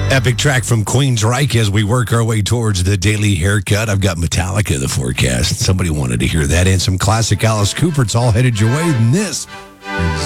Epic track from Queensryche as we work our way towards the daily haircut. I've got Metallica in the forecast. Somebody wanted to hear that, and some classic Alice Cooper. It's all headed your way. And this is